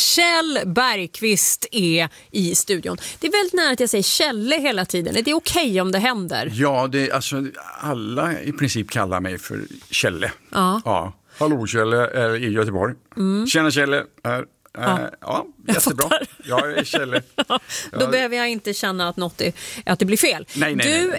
Kjell Bergqvist är i studion. Det är väldigt nära att jag säger Kjelle hela tiden. Är det okej om det händer? Ja, alltså, alla i princip kallar mig för Kjelle. Ja. Hallå Kjelle, är i Göteborg. Tjena Kjelle, ja, jättebra. Jag är Kjelle. Då behöver jag inte känna att det blir fel. Nej.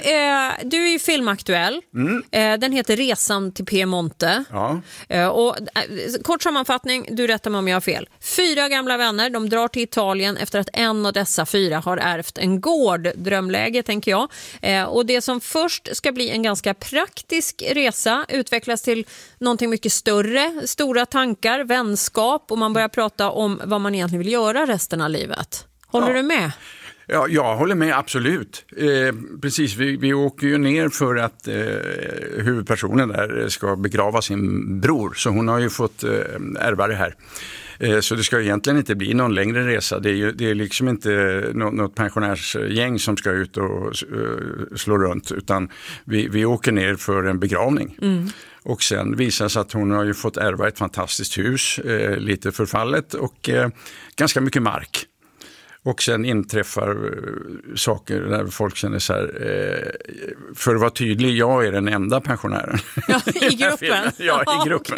Du är ju filmaktuell. Den heter Resan till Piemonte. Ja. Och kort sammanfattning, du rättar mig om jag har fel. 4 gamla vänner, de drar till Italien efter att en av dessa 4 har ärvt en gård. Drömläge, tänker jag. Och det som först ska bli en ganska praktisk resa utvecklas till någonting mycket större. Stora tankar, vänskap, och man börjar prata om vad man egentligen vill göra resten av livet. Håller du med? Ja, jag håller med, absolut. Precis, vi åker ju ner för att huvudpersonen där ska begrava sin bror. Så hon har ju fått ärva det här. Så det ska egentligen inte bli någon längre resa. Det är liksom inte något pensionärsgäng som ska ut och slå runt. Utan vi åker ner för en begravning. Och sen visar sig att hon har ju fått ärva ett fantastiskt hus, lite förfallet och ganska mycket mark. Och sen inträffar saker där folk känner så här, för att vara tydlig, jag är den enda pensionären. Ja, i gruppen? Ja, i gruppen.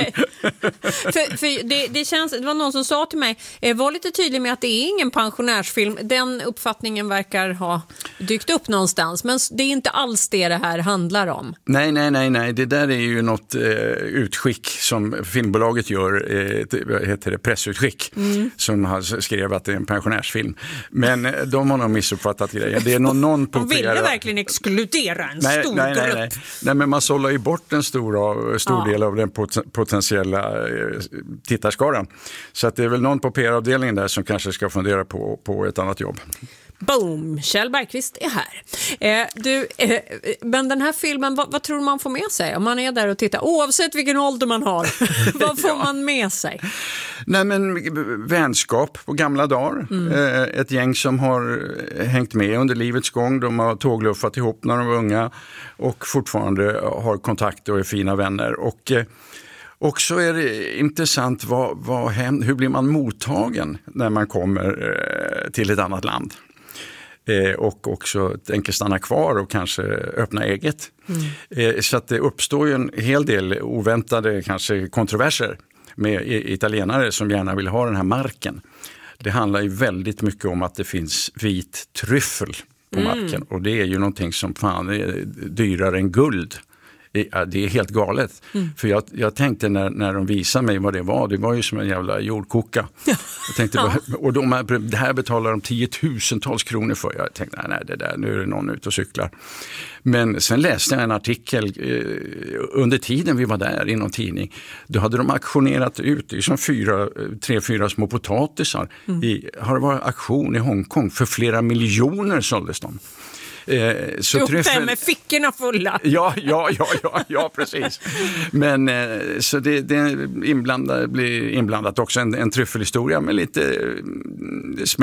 Okay. för det var någon som sa till mig, var lite tydlig med att det är ingen pensionärsfilm. Den uppfattningen verkar ha dykt upp någonstans, men det är inte alls det här handlar om. Nej. Det där är ju något utskick som filmbolaget gör, vad heter det, pressutskick, som har skrev att det är en pensionärsfilm. Men de har nog missuppfattat grejer. Det är någon på de ville verkligen exkludera en stor grupp. Nej, men man sållar ju bort en stor del av den potentiella tittarskaran. Så att det är väl någon på PR-avdelningen där som kanske ska fundera på ett annat jobb. Boom! Kjell Bergqvist är här. Men den här filmen, vad tror man får med sig om man är där och tittar? Oavsett vilken ålder man har, vad får man med sig? Nej, men vänskap på gamla dagar. Ett gäng som har hängt med under livets gång. De har tågluffat ihop när de var unga och fortfarande har kontakt och är fina vänner. Och så är det intressant hur blir man mottagen när man kommer till ett annat land. Och också tänker stanna kvar och kanske öppna eget. Så att det uppstår ju en hel del oväntade kanske kontroverser med italienare som gärna vill ha den här marken. Det handlar ju väldigt mycket om att det finns vit tryffel på marken. Och det är ju någonting som fan är dyrare än guld. Det är helt galet. För jag tänkte när de visade mig vad det var ju som en jävla jordkoka. Jag tänkte, och det här betalar de 10 000-tals kronor för. Jag tänkte, nej, det där, nu är det någon ute och cyklar. Men sen läste jag en artikel under tiden vi var där i någon tidning. Då hade de auktionerat ut, det är som 3-4 små potatisar. Har det varit auktion i Hongkong för flera miljoner såldes de. Så tryffel med fickorna fulla. Ja, precis. Men så det blir inblandat också en tryffelhistoria med lite